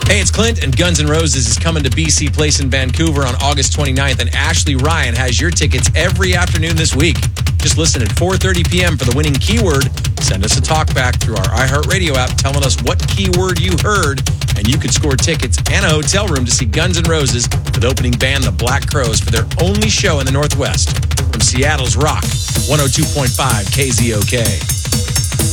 Hey, it's Clint, and Guns N' Roses is coming to BC Place in Vancouver on August 29th, and Ashley Ryan has your tickets every afternoon this week. Just listen at 4:30 p.m. for the winning keyword. Send us a talkback through our iHeartRadio app telling us what keyword you heard, and you could score tickets and a hotel room to see Guns N' Roses with opening band The Black Crowes for their only show in the Northwest. From Seattle's Rock, 102.5 KZOK.